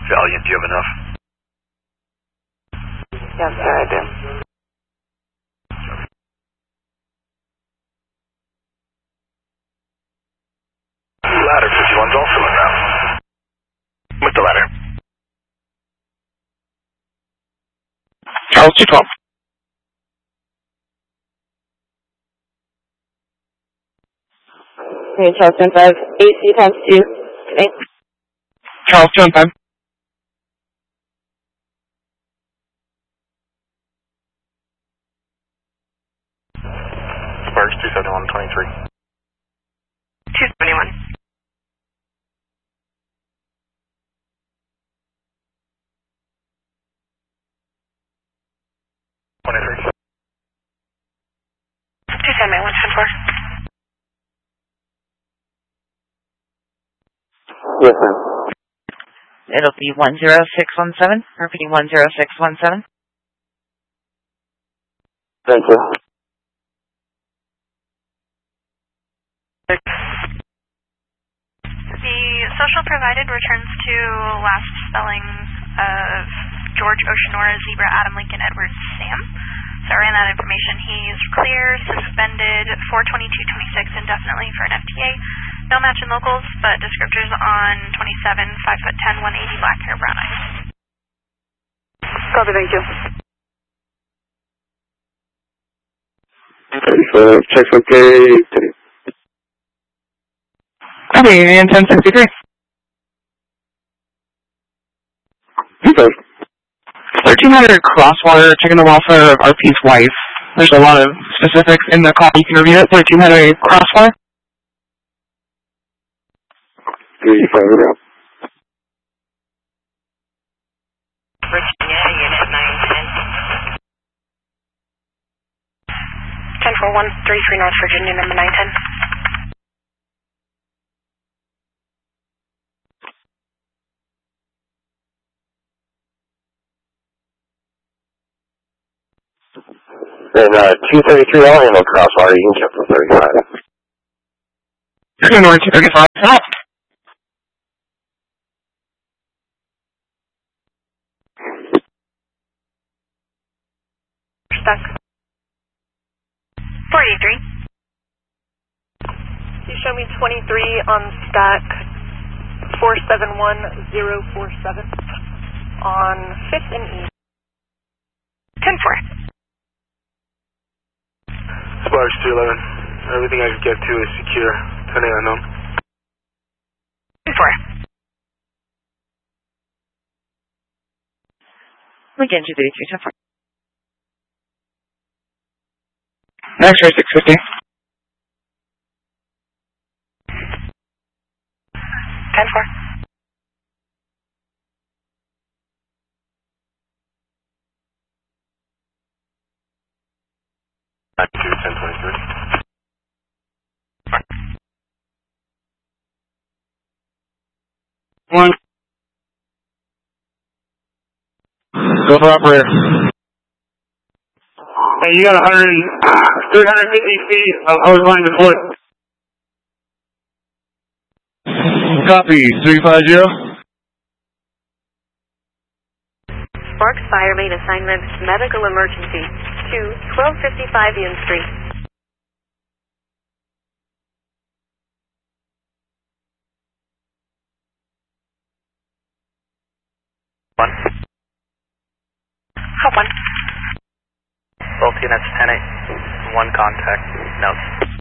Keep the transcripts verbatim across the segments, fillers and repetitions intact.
Valiant, do you have enough? Yes, sir, I do. Ladder fifty-one's also inbound. With the ladder. Charles two twelve. Okay, Charles ten five, A C times two. Okay. Charles two five. Sparks two seventy-one twenty-three. two seventy-one. twenty-three. two seventy-one ten four. Yes, ma'am. It'll be one zero six one seven, repeating one zero six one seven. Thank you. The social provided returns to last spelling of George Oceanora, Zebra, Adam, Lincoln, Edward, Sam. So I ran that information. He's clear, suspended, four twenty-two twenty-six indefinitely for an F T A. No match in locals, but descriptors on twenty-seven, five foot ten, one eighty, black hair, brown eyes. Copy, thank you. Okay, so check some plate. Okay, and ten sixty-three. Okay. thirteen hundred crosswire, checking the welfare of R P's wife. There's a lot of specifics in the call. You can review it. thirteen hundred crosswire. three five zero. Virginia, unit nine ten. ten four one three three North Virginia, number nine ten. And uh, two thirty-three, I'll handle crosswire. You can check for thirty-five. two North two thirty-five. Help. Stuck. four eighty-three. You show me twenty-three on stack four seven one zero four seven on fifth and E. ten four. Sparks two eleven. Everything I can get to is secure. ten eight unknown. ten four. Again, two thirty-three ten four. Next ray six fifty. ten four. two ten twenty-three. One. Go for operator. Hey, you got one hundred, three hundred fifty feet of hose line deployed. Copy, three five zero. Sparks Fire Main assignment, medical emergency, to twelve fifty-five Ian Street. One. Hop one. Both units ten eight. One contact. Notes.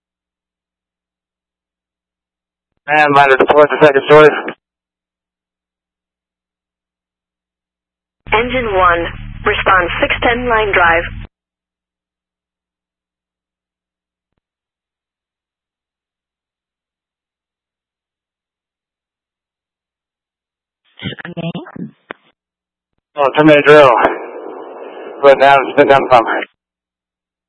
And ladder deployed to second story. Engine one, respond six ten line drive. Okay. Oh, terminate drill. Put down, spin down the pump.